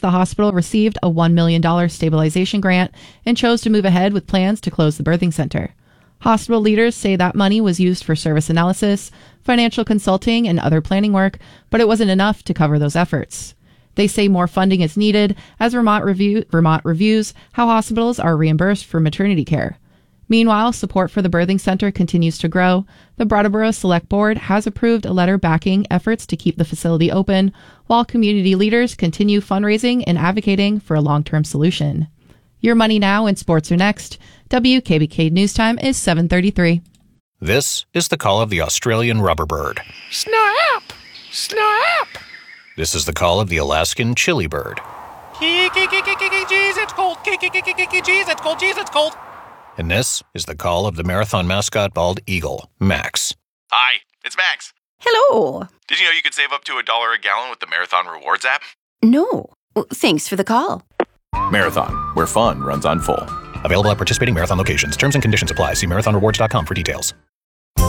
August, the hospital received a $1 million stabilization grant and chose to move ahead with plans to close the birthing center. Hospital leaders say that money was used for service analysis, financial consulting, and other planning work, but it wasn't enough to cover those efforts. They say more funding is needed as Vermont reviews how hospitals are reimbursed for maternity care. Meanwhile, support for the birthing center continues to grow. The Brattleboro Select Board has approved a letter backing efforts to keep the facility open, while community leaders continue fundraising and advocating for a long-term solution. Your Money Now and Sports are next. WKBK News Time is 7:33. This is the call of the Australian rubberbird. Snap! Snap! This is the call of the Alaskan chili bird. Jeez, it's cold. Jeez, it's cold. Jeez, it's cold. And this is the call of the marathon mascot bald eagle, Max. Hi, it's Max. Hello. Did you know you could save up to $1 a gallon with the Marathon Rewards app? No. Thanks for the call. Marathon, where fun runs on full. Available at participating marathon locations. Terms and conditions apply. See marathonrewards.com for details.